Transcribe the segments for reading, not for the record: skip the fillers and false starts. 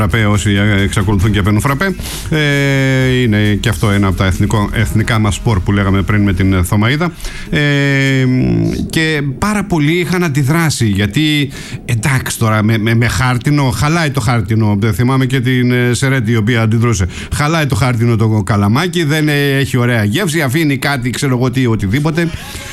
φραπέ, όσοι εξακολουθούν και παίρνουν φραπέ. Είναι και αυτό ένα από τα εθνικά μας σπορ που λέγαμε πριν με την Θωμαΐδα. Και πάρα πολλοί είχαν αντιδράσει, γιατί εντάξει τώρα με χάρτινο, χαλάει το χάρτινο. Θυμάμαι και την Σερέτη η οποία αντιδρούσε. Χαλάει το χάρτινο το καλαμάκι, δεν έχει ωραία γεύση, αφήνει κάτι, ξέρω εγώ τι, οτιδήποτε.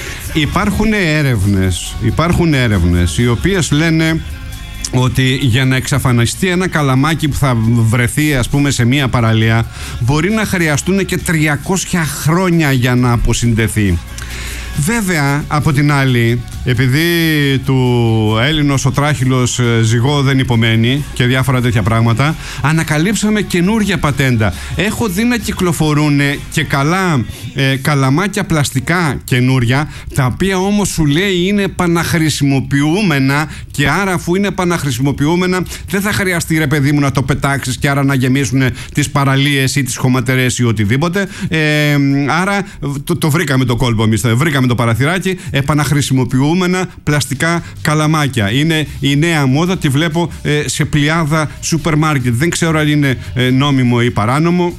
Υπάρχουν έρευνες οι οποίες λένε ότι για να εξαφανιστεί ένα καλαμάκι που θα βρεθεί, ας πούμε, σε μία παραλία, μπορεί να χρειαστούν και 300 χρόνια για να αποσυνδεθεί. Βέβαια, από την άλλη, επειδή του Έλληνος ο τράχυλος ζυγό δεν υπομένει και διάφορα τέτοια πράγματα, ανακαλύψαμε καινούργια πατέντα. Έχω δει να κυκλοφορούν και καλά καλαμάκια πλαστικά καινούρια, τα οποία όμως σου λέει είναι επαναχρησιμοποιούμενα, και άρα αφού είναι επαναχρησιμοποιούμενα δεν θα χρειαστεί, ρε παιδί μου, να το πετάξεις και άρα να γεμίσουν τις παραλίες ή τις χωματερές ή οτιδήποτε. Άρα το βρήκαμε το κόλπο εμείς, βρήκαμε το παραθυράκι, επαναχρησιμοποιούμενα πλαστικά καλαμάκια. Είναι η νέα μόδα, τη βλέπω σε πλειάδα σούπερ μάρκετ. Δεν ξέρω αν είναι νόμιμο ή παράνομο.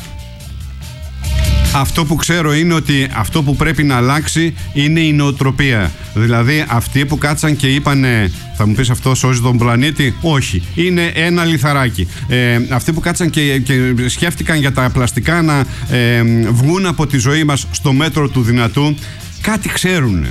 Αυτό που ξέρω είναι ότι αυτό που πρέπει να αλλάξει είναι η νοοτροπία. Δηλαδή αυτοί που κάτσαν και είπανε, θα μου πεις αυτό σώζει τον πλανήτη? Όχι, είναι ένα λιθαράκι. Αυτοί που κάτσαν και σκέφτηκαν για τα πλαστικά να βγουν από τη ζωή μας στο μέτρο του δυνατού, κάτι ξέρουν.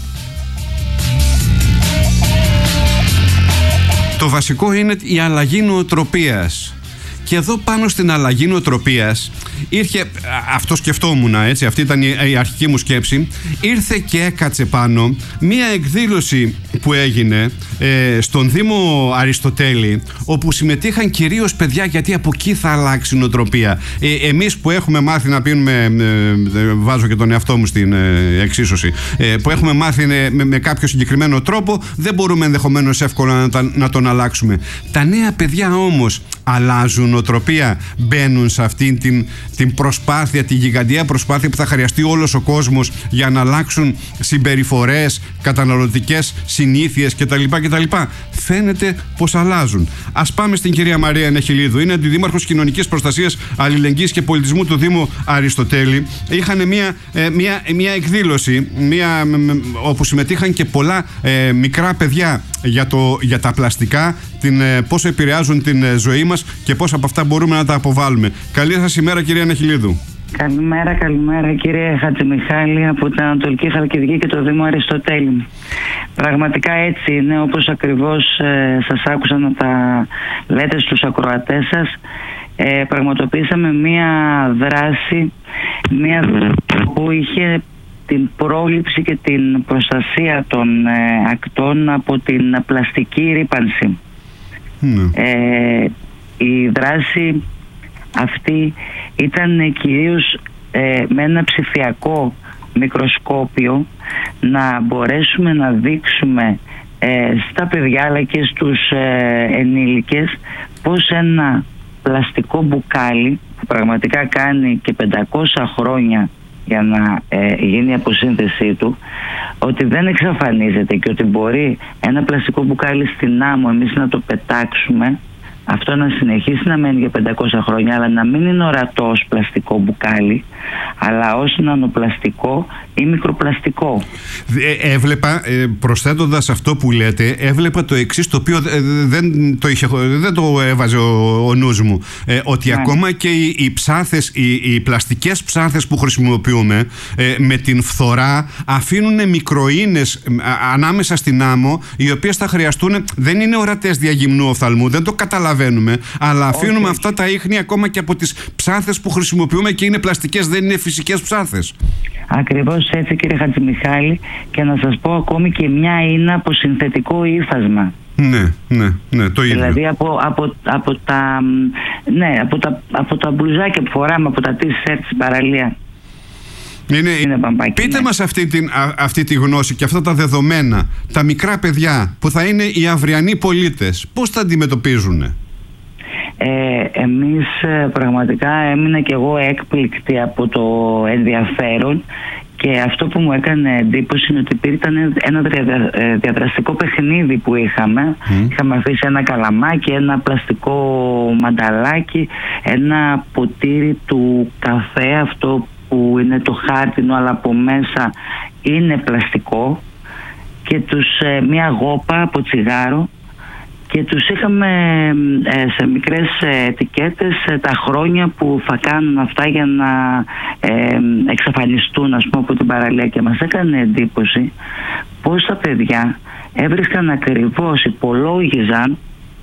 Το βασικό είναι η αλλαγή νοοτροπίας. Και εδώ πάνω στην αλλαγή νοοτροπίας ήρθε, αυτό σκεφτόμουν, έτσι, αυτή ήταν η αρχική μου σκέψη, ήρθε και έκατσε πάνω μία εκδήλωση που έγινε στον Δήμο Αριστοτέλη, όπου συμμετείχαν κυρίως παιδιά, γιατί από εκεί θα αλλάξει η νοοτροπία. Εμείς που έχουμε μάθει να πίνουμε, βάζω και τον εαυτό μου στην εξίσωση, που έχουμε μάθει με κάποιο συγκεκριμένο τρόπο, δεν μπορούμε ενδεχομένως εύκολα να τον αλλάξουμε. Τα νέα παιδιά όμως αλλάζουν νοοτροπία, μπαίνουν σε αυτήν την προσπάθεια, τη γιγαντιά προσπάθεια που θα χρειαστεί όλος ο κόσμος για να αλλάξουν συμπεριφορές, καταναλωτικές συνήθειες κτλ. Φαίνεται πως αλλάζουν. Ας πάμε στην κυρία Μαρία Νεχιλίδου. Είναι αντιδήμαρχος Κοινωνικής Προστασίας, Αλληλεγγύης και Πολιτισμού του Δήμου Αριστοτέλη. Είχαν μια εκδήλωση όπου συμμετείχαν και πολλά μικρά παιδιά για τα πλαστικά, πόσο επηρεάζουν την ζωή μας και πώς από αυτά μπορούμε να τα αποβάλουμε. Καλή σας ημέρα, κυρία Νεχιλίδου. Καλημέρα κύριε Χατζημιχάλη από την Ανατολική Χαλκιδική και το Δήμο Αριστοτέλη. Πραγματικά έτσι είναι, όπως ακριβώς σας άκουσα να τα λέτε στους ακροατές σας. Πραγματοποιήσαμε μία δράση που είχε την πρόληψη και την προστασία των ακτών από την πλαστική ρύπανση. Η δράση αυτή ήταν κυρίως με ένα ψηφιακό μικροσκόπιο να μπορέσουμε να δείξουμε στα παιδιά αλλά και στους ενήλικες πως ένα πλαστικό μπουκάλι που πραγματικά κάνει και 500 χρόνια για να γίνει η αποσύνθεσή του, ότι δεν εξαφανίζεται και ότι μπορεί ένα πλαστικό μπουκάλι στην άμμο εμείς να το πετάξουμε, αυτό να συνεχίσει να μένει για 500 χρόνια, αλλά να μην είναι ορατό ως πλαστικό μπουκάλι, αλλά ως νανοπλαστικό ή μικροπλαστικό. Έβλεπα, προσθέτοντας αυτό που λέτε, έβλεπα το εξής, το οποίο δεν το έβαζε ο νους μου, ότι ακόμα και οι ψάθες, οι πλαστικές ψάθες που χρησιμοποιούμε, με την φθορά αφήνουν μικροίνες ανάμεσα στην άμμο, οι οποίες θα χρειαστούν, δεν είναι ορατές διαγυμνού οφθαλμού, δεν το καταλαβαίνουμε, αλλά αφήνουμε αυτά τα ίχνη ακόμα και από τις ψάθες που χρησιμοποιούμε και είναι πλαστικές, δεν είναι φυσικές ψάθες. Ακριβώς έτσι, κύριε Χατζημιχάλη, και να σας πω ακόμη και μια είναι από συνθετικό ύφασμα. Ναι, το ίδιο. Δηλαδή από τα μπλουζάκια που φοράμε, από τα t-shirt στην παραλία. Πείτε μας αυτή τη γνώση και αυτά τα δεδομένα, τα μικρά παιδιά που θα είναι οι αυριανοί πολίτες, πώς τα αντιμετωπίζουν? Εμείς πραγματικά έμεινα και εγώ έκπληκτη από το ενδιαφέρον Και αυτό που μου έκανε εντύπωση είναι ότι ήταν ένα διαδραστικό παιχνίδι που είχαμε. Είχαμε αφήσει ένα καλαμάκι, ένα πλαστικό μανταλάκι, ένα ποτήρι του καφέ, αυτό που είναι το χάρτινο αλλά από μέσα είναι πλαστικό, και μία γόπα από τσιγάρο, και τους είχαμε σε μικρές ετικέτες τα χρόνια που θα κάνουν αυτά για να εξαφανιστούν, ας πούμε, από την παραλία. Και μας έκανε εντύπωση πως τα παιδιά έβρισκαν ακριβώς, υπολόγιζαν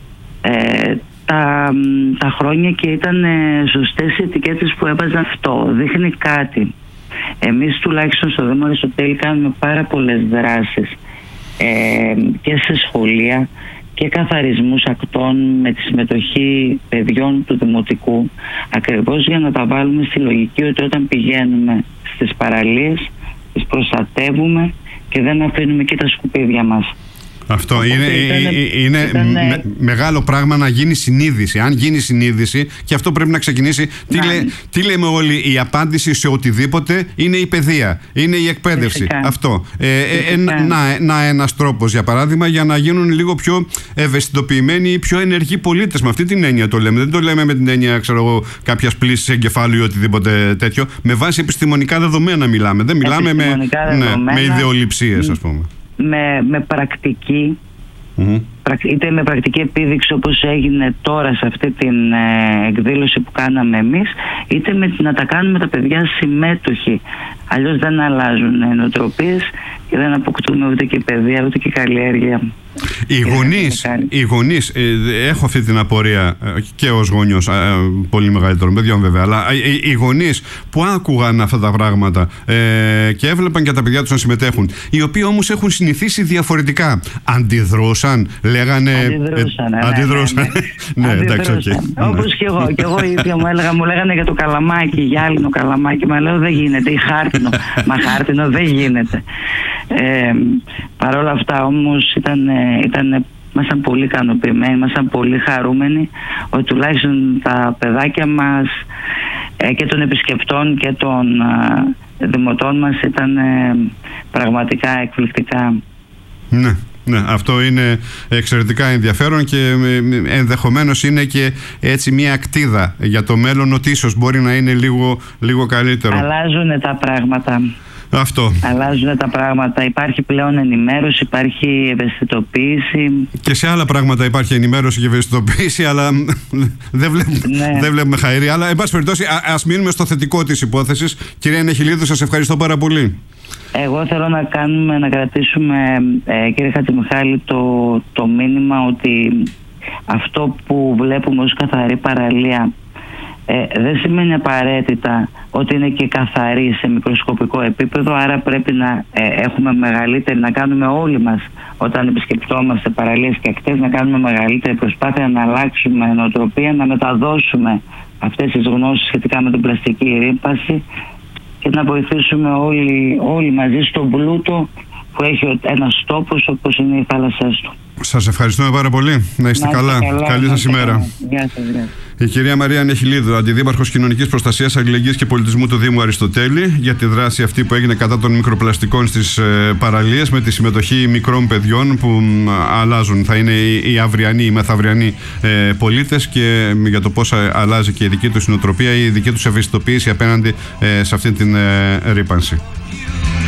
τα χρόνια και ήταν σωστές οι ετικέτες που έβαζαν. Αυτό δείχνει κάτι. Εμείς τουλάχιστον στο Δήμο Αριστοτέλη κάνουμε πάρα πολλές δράσεις και σε σχολεία και καθαρισμούς ακτών με τη συμμετοχή παιδιών του Δημοτικού, ακριβώς για να τα βάλουμε στη λογική ότι όταν πηγαίνουμε στις παραλίες τις προστατεύουμε και δεν αφήνουμε εκεί τα σκουπίδια μας. Αυτό είναι μεγάλο πράγμα να γίνει συνείδηση. Αν γίνει συνείδηση, και αυτό πρέπει να ξεκινήσει. Τι λέμε όλοι, η απάντηση σε οτιδήποτε είναι η παιδεία, είναι η εκπαίδευση. Φυσικά. Αυτό. Ένας τρόπος, για παράδειγμα, για να γίνουν λίγο πιο ευαισθητοποιημένοι ή πιο ενεργοί πολίτες. Με αυτή την έννοια το λέμε. Δεν το λέμε με την έννοια, κάποιας πλήσης εγκεφάλου ή οτιδήποτε τέτοιο. Με βάση επιστημονικά δεδομένα μιλάμε. Δεν μιλάμε με ιδεολειψίες, ας πούμε. Με πρακτική, είτε με πρακτική επίδειξη όπως έγινε τώρα σε αυτή την εκδήλωση που κάναμε εμείς, είτε να τα κάνουμε τα παιδιά συμμέτοχοι. Αλλιώς δεν αλλάζουν νοοτροπίες και δεν αποκτούμε ούτε και παιδεία ούτε και καλλιέργεια. Οι γονείς, έχω αυτή την απορία και ως γονιός πολύ μεγαλύτερων παιδιών βέβαια, αλλά οι γονείς που άκουγαν αυτά τα πράγματα και έβλεπαν και τα παιδιά τους να συμμετέχουν, οι οποίοι όμως έχουν συνηθίσει διαφορετικά, αντιδρούσαν, λέγανε. Αντιδρούσαν. Ναι, εντάξει, οκ. Όπως και εγώ. Και εγώ ίδια μου λέγανε για το καλαμάκι, γυάλινο καλαμάκι. Μα λέω δεν γίνεται, ή χάρτινο. Μα χάρτινο δεν γίνεται. Παρ' όλα αυτά όμως ήμασταν πολύ ικανοποιημένοι, ήμασταν πολύ χαρούμενοι ότι τουλάχιστον τα παιδάκια μας και των επισκεπτών και των δημοτών μας ήταν πραγματικά εκπληκτικά. Ναι. Ναι, αυτό είναι εξαιρετικά ενδιαφέρον και ενδεχομένως είναι και έτσι μια ακτίδα για το μέλλον ότι ίσως μπορεί να είναι λίγο καλύτερο. Αλλάζουν τα πράγματα. Αυτό. Αλλάζουν τα πράγματα. Υπάρχει πλέον ενημέρωση, υπάρχει ευαισθητοποίηση. Και σε άλλα πράγματα υπάρχει ενημέρωση και ευαισθητοποίηση, αλλά δεν βλέπουμε χαΐρι. Αλλά, εν πάση περιπτώσει, ας μείνουμε στο θετικό της υπόθεσης. Κυρία Νεχιλίδου, σας ευχαριστώ πάρα πολύ. Εγώ θέλω να κρατήσουμε, κύριε Χατζημιχάλη, το μήνυμα ότι αυτό που βλέπουμε ως καθαρή παραλία δεν σημαίνει απαραίτητα ότι είναι και καθαρή σε μικροσκοπικό επίπεδο, άρα πρέπει να έχουμε μεγαλύτερη, να κάνουμε όλοι μας όταν επισκεπτόμαστε παραλίες και ακτές, να κάνουμε μεγαλύτερη προσπάθεια να αλλάξουμε νοοτροπία, να μεταδώσουμε αυτές τις γνώσεις σχετικά με την πλαστική ρύπαση και να βοηθήσουμε όλοι μαζί στον πλούτο που έχει ένας τόπος όπως είναι οι θάλασσές του. Σας ευχαριστούμε πάρα πολύ. Να είστε καλά. Καλή σας ημέρα. Γεια σας. Η κυρία Μαρία Νεχιλίδου, Αντιδήμαρχος Κοινωνικής Προστασίας, Αλληλεγγύης και Πολιτισμού του Δήμου Αριστοτέλη, για τη δράση αυτή που έγινε κατά των μικροπλαστικών στις παραλίες με τη συμμετοχή μικρών παιδιών που αλλάζουν. Θα είναι οι αυριανοί, οι μεθαυριανοί πολίτες, και για το πώς αλλάζει και η δική τους νοοτροπία, η δική τους ευαισθητοποίηση απέναντι σε αυτή την ρύπανση.